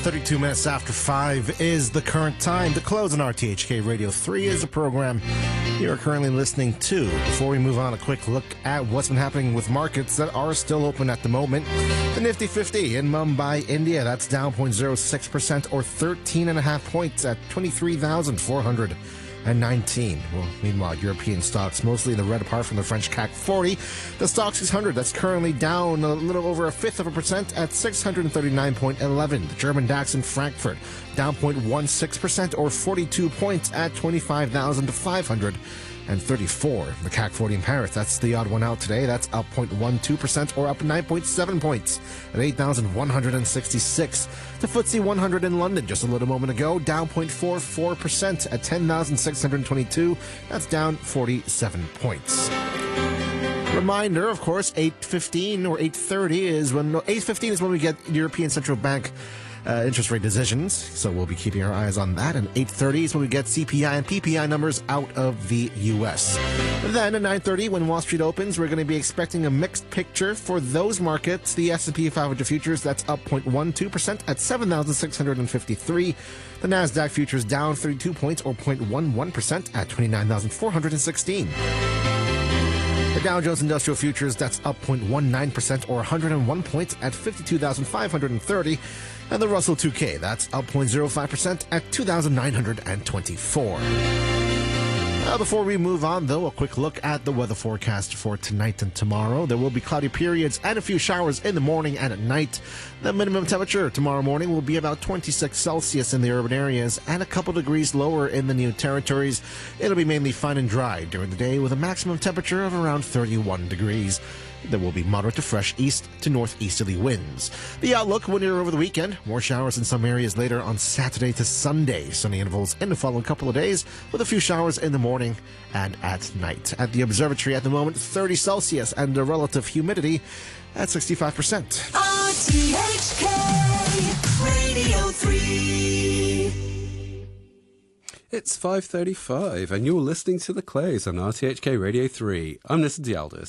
32 minutes after 5 is the current time. The close on RTHK Radio 3 is the program you are currently listening to. Before we move on, a quick look at what's been happening with markets that are still open at the moment. The Nifty 50 in Mumbai, India, that's down 0.06% or 13.5 points at 23,419. Well, meanwhile, European stocks mostly in the red apart from the French CAC 40. The Stoxx 600, that's currently down a little over 1/5% at 639.11. The German DAX in Frankfurt down 0.16% or 42 points at 25,534. The CAC 40 in Paris, that's the odd one out today. That's up 0.12% or up 9.7 points at 8,166. The FTSE 100 in London just a little moment ago, down 0.44% at 10,622. That's down 47 points. Reminder, of course, 8:15 or 8:30 is when 8:15 is when we get European Central Bank interest rate decisions, so we'll be keeping our eyes on that. And 8:30 is when we get CPI and PPI numbers out of the U.S. Then at 9:30, when Wall Street opens, we're going to be expecting a mixed picture for those markets. The S&P 500 futures, that's up 0.12% at 7,653. The NASDAQ futures down 32 points or 0.11% at 29,416. The Dow Jones Industrial Futures, that's up 0.19% or 101 points at 52,530. And the Russell 2K, that's up 0.05% at 2,924. Before we move on, though, a quick look at the weather forecast for tonight and tomorrow. There will be cloudy periods and a few showers in the morning and at night. The minimum temperature tomorrow morning will be about 26 Celsius in the urban areas and a couple degrees lower in the new territories. It'll be mainly fine and dry during the day with a maximum temperature of around 31 degrees. There will be moderate to fresh east to northeasterly winds. The outlook windier over the weekend. More showers in some areas later on Saturday to Sunday. Sunny intervals in the following couple of days with a few showers in the morning and at night. At the observatory at the moment, 30 Celsius and the relative humidity at 65%. RTHK Radio 3. It's 5:35 and you're listening to The Clays on RTHK Radio 3. I'm Nissa Dialdis.